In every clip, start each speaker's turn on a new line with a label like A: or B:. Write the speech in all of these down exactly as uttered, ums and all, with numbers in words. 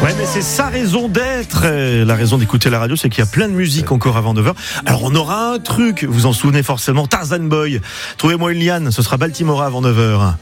A: Ouais, mais c'est sa raison d'être. La raison d'écouter la radio, c'est qu'il y a plein de musique encore avant neuf heures. Alors on aura un truc, vous vous en souvenez forcément, Tarzan Boy. Trouvez-moi une liane, ce sera Baltimora avant neuf heures.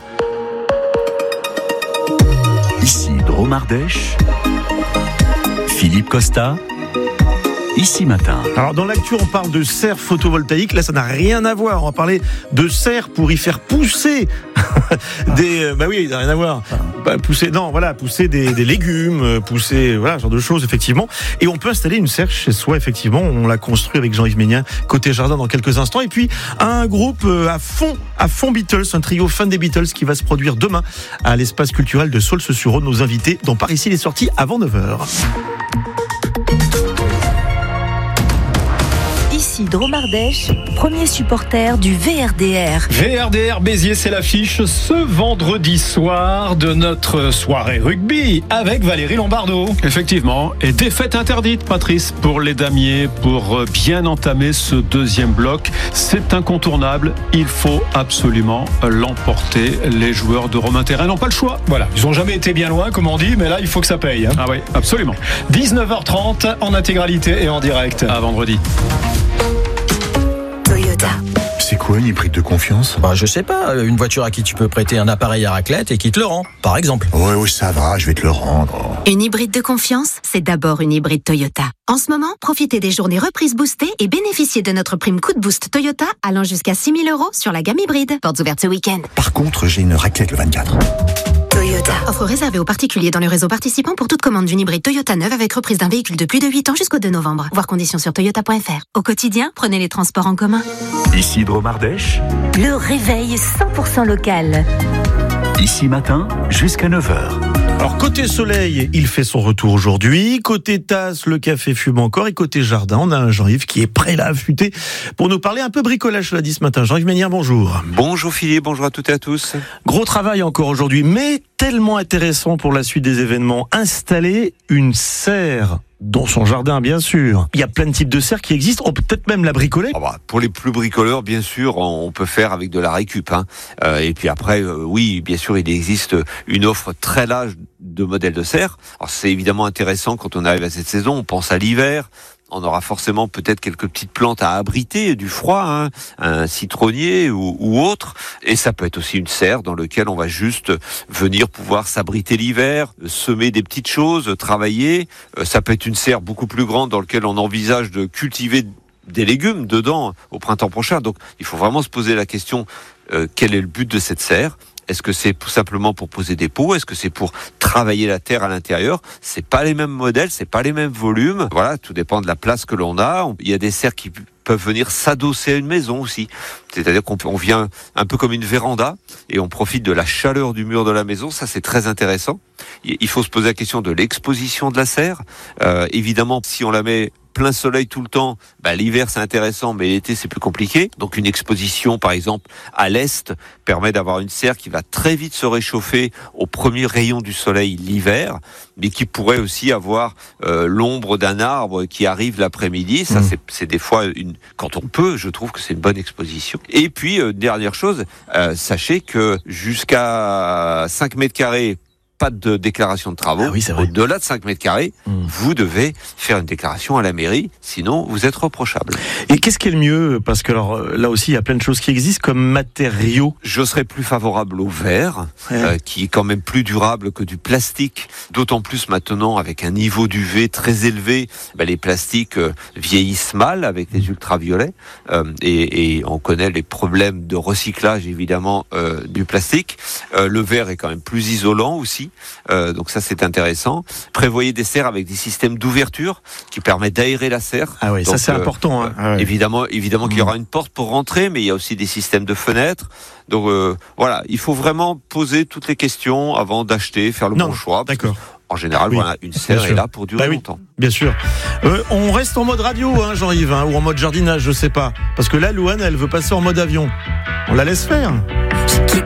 B: Ici Drôme Ardèche, Philippe Costa. Ici Matin.
A: Alors dans l'actu, on parle de serre photovoltaïque. Là, ça n'a rien à voir. On va parler de serre pour y faire pousser des. Bah oui, ça n'a rien à voir. Bah, pousser, non, voilà, pousser des, des légumes, pousser, voilà, ce genre de choses effectivement. Et on peut installer une serre chez soi effectivement. On l'a construit avec Jean-Yves Ménien côté jardin dans quelques instants. Et puis un groupe à fond, à fond Beatles, un trio fan des Beatles qui va se produire demain à l'espace culturel de Saulce-sur-Rhône. Nos invités dont par ici les sorties avant neuf heures.
C: Ici Drôme Ardèche, premier supporter du V R D R.
D: V R D R Béziers, c'est l'affiche ce vendredi soir de notre soirée rugby avec Valérie Lombardo.
E: Effectivement, et défaite interdite, Patrice, pour les damiers, pour bien entamer ce deuxième bloc. C'est incontournable, il faut absolument l'emporter. Les joueurs de Romain Terrain n'ont pas le choix.
D: Voilà, ils n'ont jamais été bien loin, comme on dit, mais là, il faut que ça paye. Hein.
E: Ah oui, absolument.
D: dix-neuf heures trente en intégralité et en direct.
E: À vendredi.
C: Toyota.
F: C'est quoi une hybride de confiance ?
G: Bah, je sais pas, une voiture à qui tu peux prêter un appareil à raclette et qui te le rend, par exemple.
F: Ouais, ouais, ça va, je vais te le rendre.
H: Une hybride de confiance, c'est d'abord une hybride Toyota. En ce moment, profitez des journées reprises boostées et bénéficiez de notre prime coup de boost Toyota allant jusqu'à six mille euros sur la gamme hybride. Portes ouvertes ce week-end.
F: Par contre, j'ai une raclette le vingt-quatre.
H: Toyota. Offre réservée aux particuliers dans le réseau participant pour toute commande d'une hybride Toyota neuve avec reprise d'un véhicule de plus de huit ans jusqu'au deux novembre. Voir conditions sur toyota point f r. Au quotidien, prenez les transports en commun.
B: Ici Drôme Ardèche.
C: Le réveil cent pour cent local.
B: Ici Matin, jusqu'à neuf heures.
A: Alors côté soleil, il fait son retour aujourd'hui. Côté tasse, le café fume encore. Et côté jardin, on a un Jean-Yves qui est prêt là à affûter pour nous parler un peu bricolage, cela dit ce matin. Jean-Yves Ménien, bonjour.
I: Bonjour Philippe, bonjour à toutes et à tous.
A: Gros travail encore aujourd'hui, mais tellement intéressant pour la suite des événements. Installer une serre dans son jardin, bien sûr. Il y a plein de types de serres qui existent. On peut peut-être même la bricoler.
I: Oh bah, pour les plus bricoleurs, bien sûr, on peut faire avec de la récup. Hein. Euh, et puis après, euh, oui, bien sûr, il existe une offre très large de modèles de serres. Alors c'est évidemment intéressant quand on arrive à cette saison. On pense à l'hiver. On aura forcément peut-être quelques petites plantes à abriter du froid, hein, un citronnier ou, ou autre. Et ça peut être aussi une serre dans laquelle on va juste venir pouvoir s'abriter l'hiver, semer des petites choses, travailler. Ça peut être une serre beaucoup plus grande dans laquelle on envisage de cultiver des légumes dedans au printemps prochain. Donc il faut vraiment se poser la question, euh, quel est le but de cette serre ? Est-ce que c'est tout simplement pour poser des pots ? Est-ce que c'est pour travailler la terre à l'intérieur ? C'est pas les mêmes modèles, c'est pas les mêmes volumes. Voilà, tout dépend de la place que l'on a. Il y a des serres qui peuvent venir s'adosser à une maison aussi. C'est-à-dire qu'on on vient un peu comme une véranda et on profite de la chaleur du mur de la maison. Ça, c'est très intéressant. Il faut se poser la question de l'exposition de la serre. Euh, évidemment, si on la met plein soleil tout le temps, bah, l'hiver c'est intéressant, mais l'été c'est plus compliqué. Donc une exposition par exemple à l'est permet d'avoir une serre qui va très vite se réchauffer au premier rayon du soleil l'hiver, mais qui pourrait aussi avoir euh, l'ombre d'un arbre qui arrive l'après-midi. Ça mmh. c'est, c'est des fois une, quand on peut, je trouve que c'est une bonne exposition. Et puis euh, dernière chose, euh, sachez que jusqu'à cinq mètres carrés, pas de déclaration de travaux.
A: Ah oui, c'est vrai.
I: Au-delà de cinq mètres carrés, mmh. vous devez faire une déclaration à la mairie, sinon vous êtes reprochable.
A: Et qu'est-ce qui est le mieux ? Parce que alors, là aussi, il y a plein de choses qui existent comme matériaux.
I: Je serais plus favorable au verre, ouais. euh, qui est quand même plus durable que du plastique. D'autant plus maintenant, avec un niveau d'U V très élevé, bah, les plastiques euh, vieillissent mal avec les ultraviolets. Euh, et, et on connaît les problèmes de recyclage, évidemment, euh, du plastique. Euh, le verre est quand même plus isolant aussi. Euh, donc ça c'est intéressant. Prévoyez des serres avec des systèmes d'ouverture qui permettent d'aérer la serre.
A: Ah oui, donc, ça c'est euh, important. Hein. Ah ouais.
I: Évidemment, évidemment mmh. qu'il y aura une porte pour rentrer, mais il y a aussi des systèmes de fenêtres. Donc euh, voilà, il faut vraiment poser toutes les questions avant d'acheter, faire le
A: non,
I: bon choix.
A: D'accord.
I: En général, oui, voilà, une serre est là pour durer bah oui, longtemps.
A: Bien sûr. Euh, on reste en mode radio, hein, Jean-Yves, hein, ou en mode jardinage, je sais pas. Parce que là, Louane, elle veut passer en mode avion. On la laisse faire.